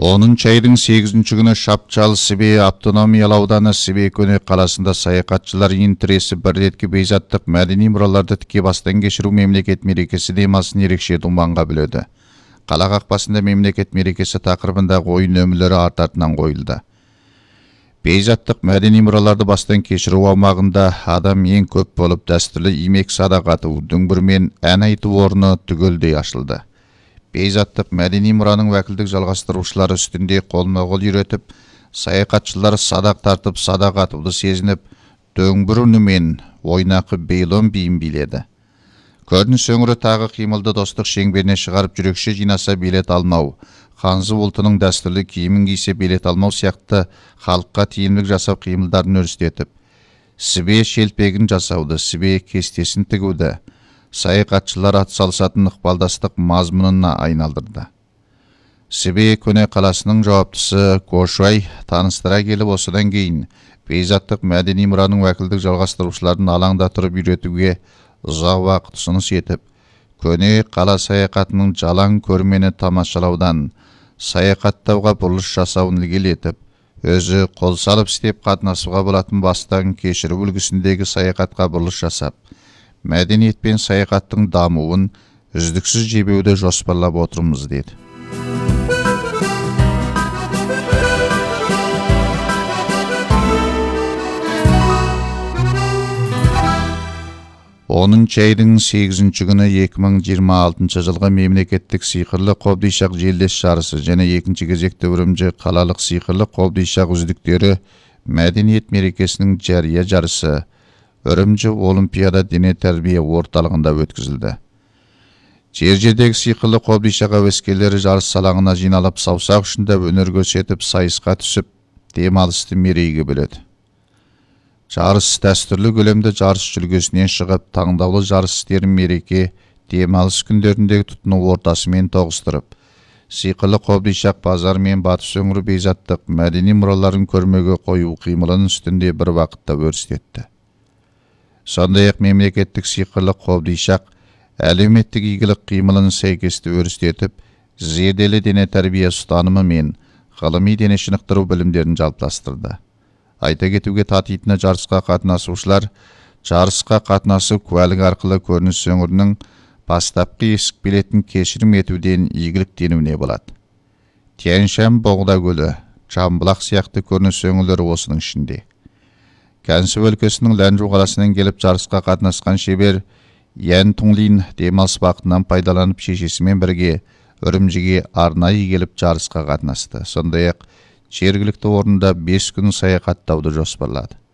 10 айдың 8 күні Шапчал Сібей автономиялы ауданы Сібей көне қаласында саяхатшылар интересі бір ретке бейзаттық мәдени мұраларды тіке бастан кешіру мемлекет мерекесі демалысын ерекше думанға бөледі. Қала қақпасында мемлекет мерекесі тақырыбындағы ойын өмірлері артартынан қойылды. Бейзаттық мәдени мұраларды бастан кешіру аумағында адам ең көп болып дәстүрлі имек садақ ату, дүңгір мен ән айту орны түгелдей ашылды. Бейзаттық мәдени мұраның вәкілдік жалғастырушылары үстінде қолма-қол үйретіп, саяхатшылар садақ тартып, садақ атуды сезініп, дөңбір үнімен ойнақы бейлон биін биледі. Көрініс өңірі тағы қимылды достық шеңберіне шығарып жүрекше жинаса билет алмау, ханзы ұлтының дәстүрлі киімін кисе билет алмау сияқты халыққа тиімділік жасап қимылдарын өрістетіп, Сібей шелпегін жасауды, Сібей кестесін тігуді, саяхатшылар атсалысатын ықпалдастық мазмұнына айналдырды. Сібей көне қаласының жауаптысы Кошуай таныстыра келіп, осыдан кейін бейзаттық мәдени мұраның уәкілдік жалғастырушыларын алаңда тұрып үйретуге ұзақ уақыт ұсыныс етіп, көне қала саяхатының жалаң көрмені тамашалаудан саяхаттауға бұрылыс жасауын ілгерілетіп, өзі қол салып істеп қатынасуға болатын бастан кешіру үлгісіндегі саяхатқа бұрылыс жасап, мәдениет пен саяхаттың дамуын үздіксіз жебеуді жоспарлап отырмыз деді. Айдың 8 күні 2026 жылғы мемлекеттік сиқырлы қобдишақ желдес жарысы және екінші кезекте Үрімжі қалалық сиқырлы қобдишақ үздіктері мәдениет мерекесінің жария жарысы Үрімжі Олимпиада дене тәрбие орталығында өткізілді. Жердегі сиқырлы қобдишақ әуескерлері жарыс салаңына жиналып, саусақ ұшында өнер көрсетіп, сайысқа түсіп, демалысты мерейге бөледі. Жарыс дәстүрлі көлемді жарыс жүлгесінен шығып, таңдаулы жарыс істерін мереке, демалыс күндеріндегі тұтыну ортасымен тоғыстырып, сиқырлы қобдишақ базар мен батыс өңірі бейзаттық мәдени мұраларын көрмеге қою қимылының үстінде бір вақытта өрістетті. Сондай-ақ мемлекеттік сиқырлы қобдишақ әлеуметтік игілік қимылын сәйкесті өрістетіп, зерделі дене тәрбие ұстанымы мен ғылыми дене шынықтыру білімдерін жалпыластырды. Айта кетуге татитыны жарысқа қатынасушылар жарысқа қатынасу куәлік арқылы көрініс өңірінің бастапқы есік билетін кешірім етуден игіліктенуіне болады. Тянь-Шань Боғда көлі, Жамбылақ сияқты көрініс өңірлері осының ішінде. Кәнсі өлкесінің Ләнжу қаласынан келіп жарысқа қатынасқан шебер Ян Тунлин демалыс уақытынан пайдаланып шешесімен бірге Үрімжіге арнайы келіп жарысқа қатынасты. Сондай-ақ жергілікті орында 5 күн саяхаттауды жоспарлады.